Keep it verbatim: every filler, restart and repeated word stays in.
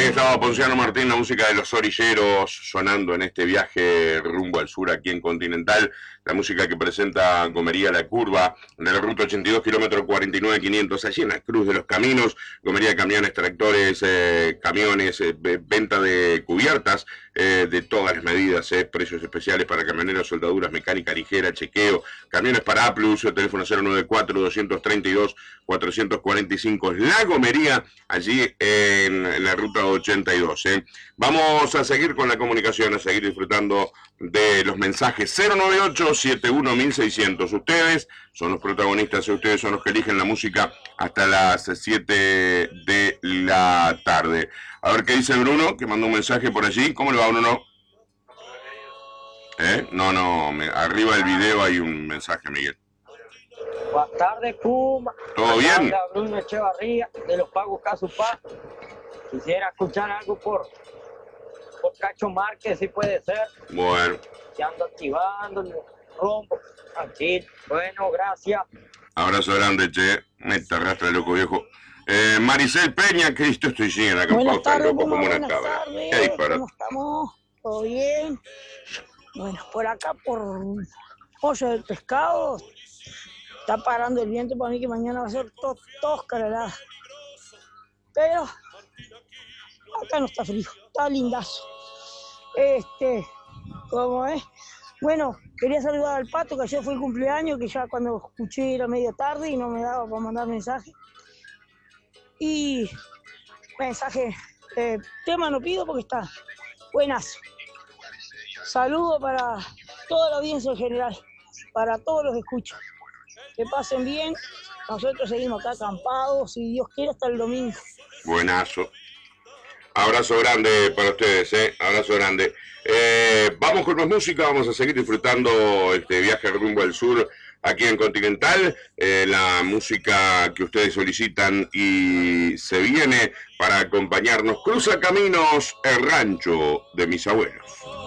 Ahí estaba Ponciano Martín, la música de Los Orilleros, sonando en este viaje rumbo al sur aquí en Continental. La música que presenta Gomería La Curva, de la ruta ochenta y dos, kilómetro cuarenta y nueve quinientos, allí en la Cruz de los Caminos. Gomería de camiones, tractores, eh, camiones, eh, venta de cubiertas eh, de todas las medidas, eh, precios especiales para camioneros, soldaduras, mecánica ligera, chequeo, camiones para A plus, teléfono cero nueve cuatro, dos tres dos, cuatro cuatro cinco. La Gomería, allí en, en la ruta ochenta y dos. ¿eh? Vamos a seguir con la comunicación, a seguir disfrutando de los mensajes. Cero nueve ocho, setenta y uno, mil seiscientos. Ustedes son los protagonistas, ustedes son los que eligen la música hasta las siete de la tarde. A ver qué dice Bruno, que mandó un mensaje por allí. ¿Cómo le va, Bruno? ¿Eh? No, no, me, arriba del video hay un mensaje, Miguel. Buenas tardes, Puma. ¿Todo bien? Habla Bruno Echevarría, de los Pagos Casupá. Quisiera escuchar algo por, por Cacho Márquez, si puede ser. Bueno. Que ando activando, rompo. Tranquilo. Bueno, gracias. Abrazo grande, che. Neta, arrastra el loco viejo. Eh, Maricel Peña, Cristo, estoy sin la Buenas tardes, loco Puma, como una buenas cabra. tardes. ¿Cómo estamos? ¿Todo bien? Bueno, por acá, por Pollo del Pescado, está parando el viento para mí que mañana va a ser to toscaralada. Pero acá no está frío, está lindazo. Este, ¿cómo es? Bueno, quería saludar al Pato, que ayer fue el cumpleaños, que ya cuando escuché era media tarde y no me daba para mandar mensaje. Y mensaje, eh, tema no pido porque está buenazo. Saludo para toda la audiencia en general, para todos los que escuchan. Que pasen bien, nosotros seguimos acá acampados, si Dios quiere, hasta el domingo. Buenazo. Abrazo grande para ustedes, ¿eh? Abrazo grande. Eh, vamos con más música, vamos a seguir disfrutando este viaje rumbo al sur aquí en Continental. Eh, la música que ustedes solicitan y se viene para acompañarnos. Cruza caminos el rancho de mis abuelos.